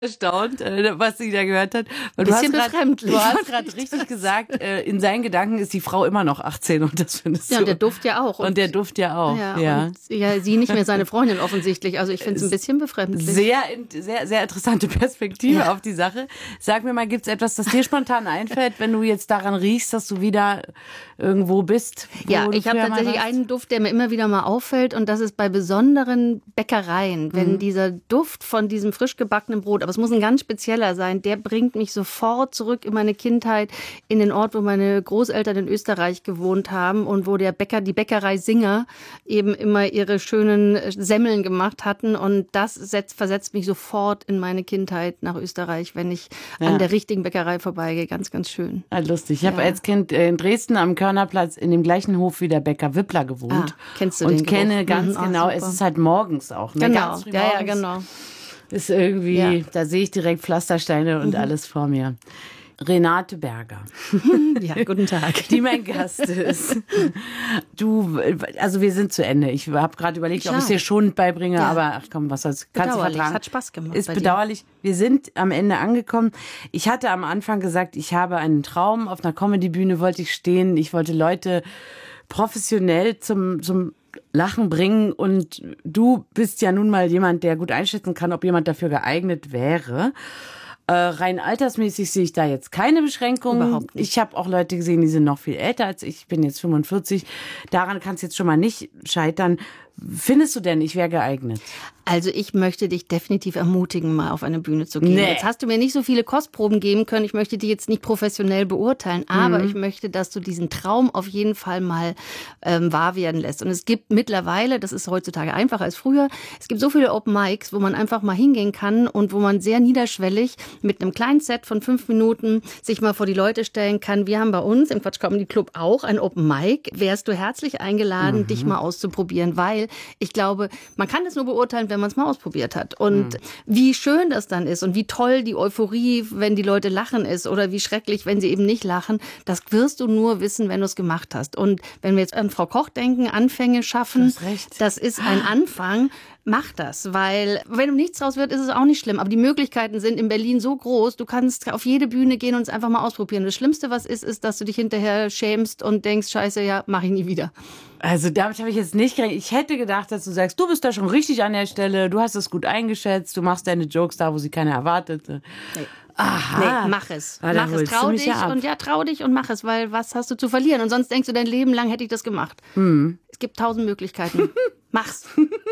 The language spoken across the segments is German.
erstaunt, was sie da gehört hat. Weil du hast gerade richtig gesagt, in seinen Gedanken ist die Frau immer noch 18 und das findest du. Ja, und der Duft ja auch. Und der Duft ja auch. Ja. Und sie nicht mehr seine Freundin offensichtlich. Also ich finde es ein bisschen befremdlich. Sehr, sehr interessante Perspektive auf die Sache. Sag mir mal, gibt es etwas, das dir spontan einfällt, wenn du jetzt daran riechst, dass du wieder irgendwo bist? Ja, ich habe tatsächlich einen Duft, der mir immer wieder mal auffällt und das ist bei besonderen Bäckereien, wenn dieser Duft von diesem frisch gebackenen Brot, aber es muss ein ganz spezieller sein, der bringt mich sofort zurück in meine Kindheit, in den Ort, wo meine Großeltern in Österreich gewohnt haben und wo die Bäckerei Singer eben immer ihre schönen Semmeln gemacht hatten und das versetzt mich sofort in meine Kindheit nach Österreich, wenn ich an der richtigen Bäckerei vorbeigehe. Ganz, ganz schön. Ah, lustig. Ich habe als Kind in Dresden am Körnerplatz in dem gleichen Hof wie der Bäcker Wippler gewohnt. Kennst du und den kenne ganz genau, super. Es ist halt morgens auch. Ne? Genau, Ganz früh morgens. genau. Ist irgendwie, da sehe ich direkt Pflastersteine und alles vor mir. Renate Berger. Ja, guten Tag. Die mein Gast ist. Also wir sind zu Ende. Ich habe gerade überlegt, ob ich es dir schon beibringe, aber ach komm, was soll's. Kannst du vertragen. Hat Spaß gemacht. Ist bedauerlich. Wir sind am Ende angekommen. Ich hatte am Anfang gesagt, ich habe einen Traum. Auf einer Comedy-Bühne wollte ich stehen. Ich wollte Leute professionell zum Lachen bringen und du bist ja nun mal jemand, der gut einschätzen kann, ob jemand dafür geeignet wäre. Rein altersmäßig sehe ich da jetzt keine Beschränkungen. Überhaupt nicht. Ich habe auch Leute gesehen, die sind noch viel älter als ich. Ich bin jetzt 45. Daran kann es jetzt schon mal nicht scheitern. Findest du denn, ich wäre geeignet? Also ich möchte dich definitiv ermutigen, mal auf eine Bühne zu gehen. Nee. Jetzt hast du mir nicht so viele Kostproben geben können. Ich möchte dich jetzt nicht professionell beurteilen, aber ich möchte, dass du diesen Traum auf jeden Fall mal wahr werden lässt. Und es gibt mittlerweile, das ist heutzutage einfacher als früher, es gibt so viele Open Mics, wo man einfach mal hingehen kann und wo man sehr niederschwellig mit einem kleinen Set von 5 Minuten sich mal vor die Leute stellen kann. Wir haben bei uns im Quatsch Comedy Club auch ein Open Mic. Wärst du herzlich eingeladen, dich mal auszuprobieren, weil ich glaube, man kann das nur beurteilen, wenn man es mal ausprobiert hat. Und wie schön das dann ist und wie toll die Euphorie, wenn die Leute lachen ist oder wie schrecklich, wenn sie eben nicht lachen, das wirst du nur wissen, wenn du es gemacht hast. Und wenn wir jetzt an Frau Koch denken, Anfänge schaffen, das ist ein Anfang. Mach das, weil wenn nichts draus wird, ist es auch nicht schlimm. Aber die Möglichkeiten sind in Berlin so groß, du kannst auf jede Bühne gehen und es einfach mal ausprobieren. Das Schlimmste, was ist, dass du dich hinterher schämst und denkst, scheiße, ja, mach ich nie wieder. Also damit habe ich jetzt nicht gerechnet. Ich hätte gedacht, dass du sagst, du bist da schon richtig an der Stelle, du hast es gut eingeschätzt, du machst deine Jokes da, wo sie keiner erwartete. Nee. Aha. Nee, mach es. Mach es, trau dich und mach es, weil was hast du zu verlieren? Und sonst denkst du, dein Leben lang hätte ich das gemacht. Es gibt 1000 Möglichkeiten. Mach's.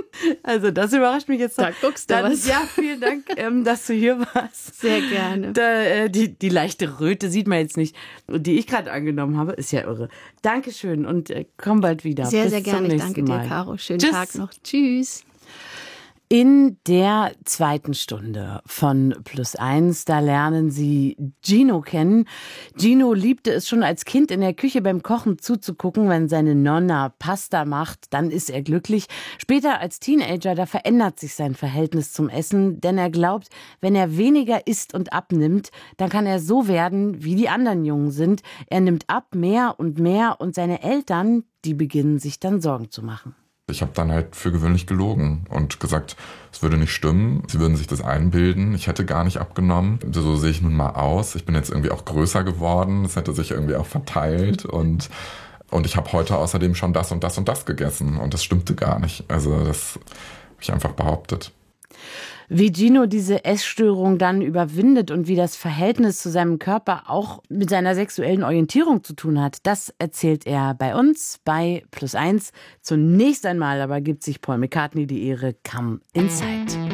Also das überrascht mich jetzt. Da guckst du was. Ja, vielen Dank, dass du hier warst. Sehr gerne. Die leichte Röte sieht man jetzt nicht, die ich gerade angenommen habe, ist ja irre. Dankeschön und komm bald wieder. Sehr, Bis sehr gerne. Ich danke dir, Mal. Caro. Schönen Tschüss. Tag noch. Tschüss. In der zweiten Stunde von +1, da lernen Sie Gino kennen. Gino liebte es schon als Kind in der Küche beim Kochen zuzugucken, wenn seine Nonna Pasta macht, dann ist er glücklich. Später als Teenager, da verändert sich sein Verhältnis zum Essen, denn er glaubt, wenn er weniger isst und abnimmt, dann kann er so werden, wie die anderen Jungen sind. Er nimmt ab, mehr und seine Eltern, die beginnen sich dann Sorgen zu machen. Ich habe dann halt für gewöhnlich gelogen und gesagt, es würde nicht stimmen. Sie würden sich das einbilden. Ich hätte gar nicht abgenommen. So sehe ich nun mal aus. Ich bin jetzt irgendwie auch größer geworden. Das hätte sich irgendwie auch verteilt. Und ich habe heute außerdem schon das und das und das gegessen. Und das stimmte gar nicht. Also das habe ich einfach behauptet. Wie Gino diese Essstörung dann überwindet und wie das Verhältnis zu seinem Körper auch mit seiner sexuellen Orientierung zu tun hat, das erzählt er bei uns bei +1. Zunächst einmal aber gibt sich Paul McCartney die Ehre, Come Inside.